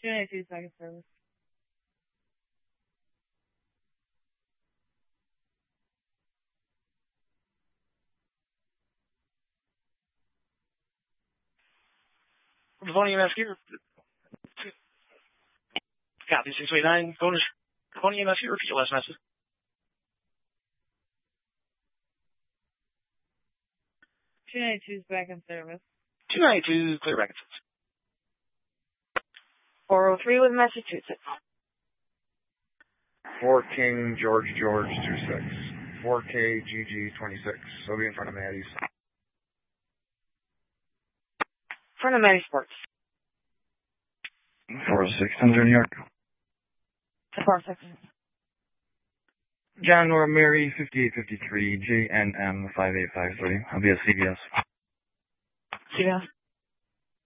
292 second service. Livonia EMS here. Copy 689. Go to Livonia EMS here. Repeat your last message. 292's back in service. 292, clear back in service. 403 with Massachusetts. 4 King George 26. 4K GG 26. So be in front of Maddie's. Front of Maddie Sports. 406 New York. 406. John Nora Mary 5853 JNM 5853. I'll be at CBS. CBS.